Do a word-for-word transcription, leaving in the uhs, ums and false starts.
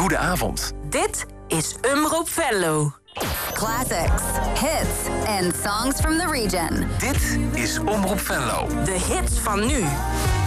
goedenavond. Dit is Omroep Venlo. Classics, hits and songs from the region. Dit is Omroep Venlo. De hits van nu.